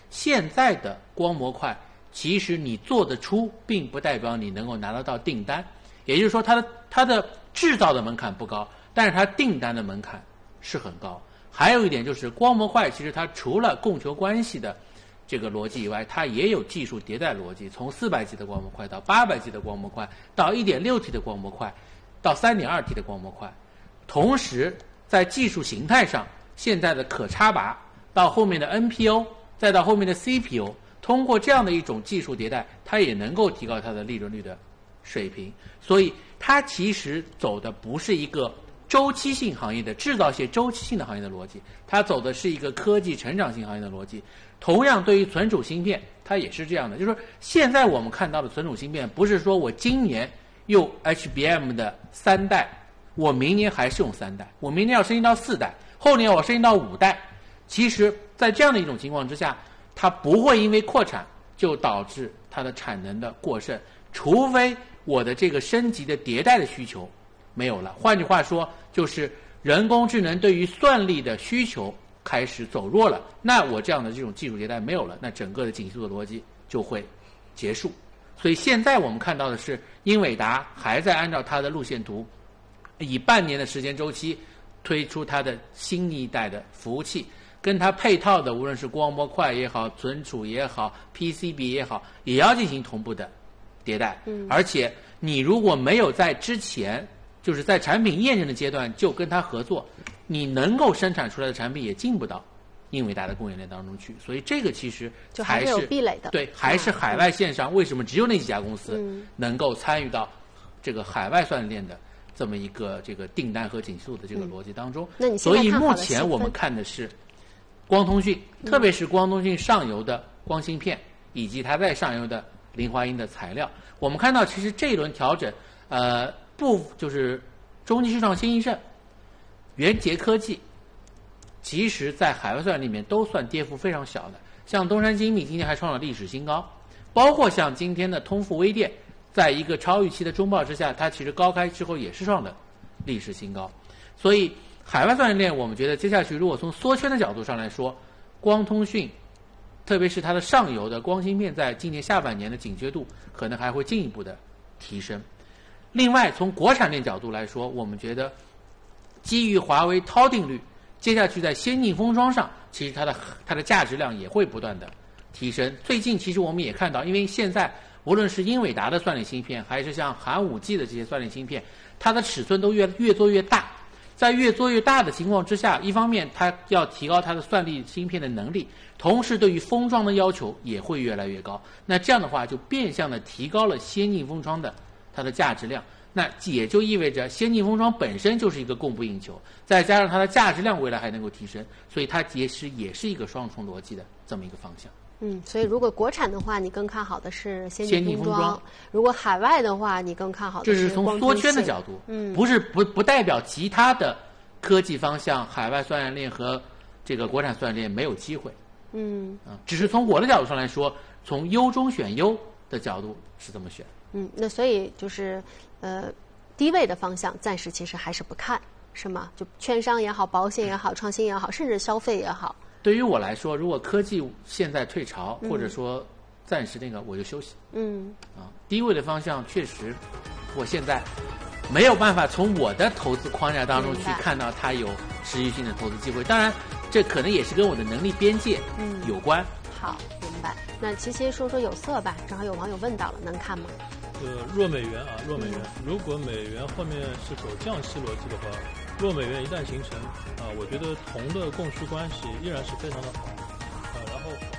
现在的光模块其实你做得出，并不代表你能够拿得到订单。也就是说，它的制造的门槛不高，但是它订单的门槛是很高。还有一点就是光模块其实它除了供求关系的这个逻辑以外，它也有技术迭代逻辑，从400G 的光模块到800G 的光模块，到 1.6T 的光模块，到 3.2T 的光模块。同时在技术形态上，现在的可插拔到后面的 NPO， 再到后面的 CPU， 通过这样的一种技术迭代，它也能够提高它的利润率的水平。所以它其实走的不是一个周期性行业的制造业周期性的行业的逻辑，它走的是一个科技成长性行业的逻辑。同样对于存储芯片，它也是这样的，就是说现在我们看到的存储芯片，不是说我今年用 HBM 的3代，我明年还是用3代，我明年要升级到4代，后年我升级到5代。其实在这样的一种情况之下，它不会因为扩产就导致它的产能的过剩，除非我的这个升级的迭代的需求没有了。换句话说，就是人工智能对于算力的需求开始走弱了，那我这样的这种技术迭代没有了，那整个的景气的逻辑就会结束。所以现在我们看到的是，英伟达还在按照它的路线图，以半年的时间周期推出它的新一代的服务器，跟它配套的无论是光模块也好，存储也好， PCB 也好，也要进行同步的迭代。而且你如果没有在之前就是在产品验证的阶段就跟它合作，你能够生产出来的产品也进不到英伟达的供应链当中去。所以这个其实还是有壁垒的。 对，还是海外线上为什么只有那几家公司能够参与到这个海外算力链的这么一个这个订单和紧速的这个逻辑当中。 那你所以目前我们看的是光通讯，特别是光通讯上游的光芯片，以及它在上游的磷化铟的材料。我们看到其实这一轮调整，就是中基市场新兴盛、元捷科技，其实在海外算力里面都算跌幅非常小的。像东山精密今天还创了历史新高，包括像今天的通富微电，在一个超预期的中报之下，它其实高开之后也是创的历史新高。所以海外算力链，我们觉得接下去如果从缩圈的角度上来说，光通讯，特别是它的上游的光芯片，在今年下半年的紧缺度可能还会进一步的提升。另外，从国产链角度来说，我们觉得基于华为韬定律，接下去在先进封装上，其实它的价值量也会不断的提升。最近其实我们也看到，因为现在无论是英伟达的算力芯片，还是像寒武纪的这些算力芯片，它的尺寸都越做越大。在越做越大的情况之下，一方面它要提高它的算力芯片的能力，同时对于封装的要求也会越来越高。那这样的话，就变相的提高了先进封装的它的价值量。那也就意味着先进封装本身就是一个供不应求，再加上它的价值量未来还能够提升，所以它也是一个双重逻辑的这么一个方向。 所以如果国产的话，你更看好的是先进封装； 如果海外的话，你更看好的这是从缩圈的角度，不代表其他的科技方向，海外算力链和这个国产算力链没有机会。只是从我的角度上来说，从优中选优的角度是这么选。 那所以就是低位的方向暂时其实还是不看，是吗？就券商也好，保险也好，创新也好，甚至消费也好。 对于我来说，如果科技现在退潮，或者说暂时那个，我就休息。低位的方向确实，我现在没有办法从我的投资框架当中去看到它有持续性的投资机会。当然，这可能也是跟我的能力边界有关。 好，明白。那琪琪说说有色吧，正好有网友问到了，能看吗？ 弱美元，如果美元后面是走降息逻辑的话，弱美元一旦形成我觉得铜的供需关系依然是非常的好然后